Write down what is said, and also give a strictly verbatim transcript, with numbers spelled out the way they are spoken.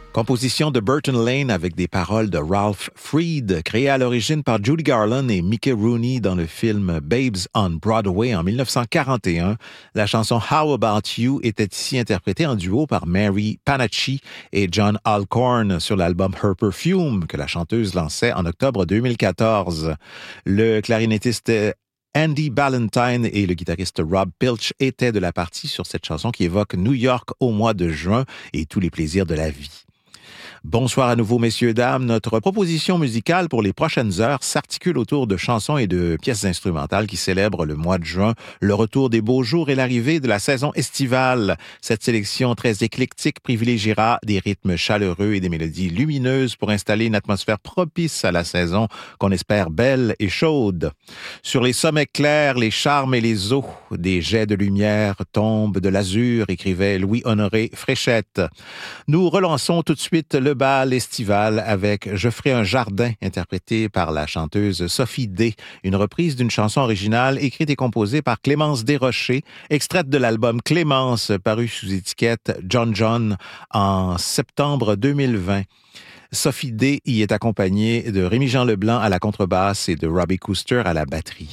Composition de Burton Lane avec des paroles de Ralph Freed, créée à l'origine par Judy Garland et Mickey Rooney dans le film Babes on Broadway en dix-neuf cent quarante et un. La chanson How About You était ici interprétée en duo par Mary Panacci et John Alcorn sur l'album Her Perfume que la chanteuse lançait en octobre deux mille quatorze. Le clarinettiste Andy Ballantyne et le guitariste Rob Pilch étaient de la partie sur cette chanson qui évoque New York au mois de juin et tous les plaisirs de la vie. Bonsoir à nouveau, messieurs, dames. Notre proposition musicale pour les prochaines heures s'articule autour de chansons et de pièces instrumentales qui célèbrent le mois de juin, le retour des beaux jours et l'arrivée de la saison estivale. Cette sélection très éclectique privilégiera des rythmes chaleureux et des mélodies lumineuses pour installer une atmosphère propice à la saison qu'on espère belle et chaude. Sur les sommets clairs, les charmes et les eaux, des jets de lumière tombent de l'azur, écrivait Louis-Honoré Fréchette. Nous relançons tout de suite le Le bal estival avec Je ferai un jardin, interprété par la chanteuse Sophie D, une reprise d'une chanson originale écrite et composée par Clémence Desrochers, extraite de l'album Clémence, paru sous étiquette John John en septembre deux mille vingt. Sophie D y est accompagnée de Rémi-Jean Leblanc à la contrebasse et de Robbie Cooster à la batterie.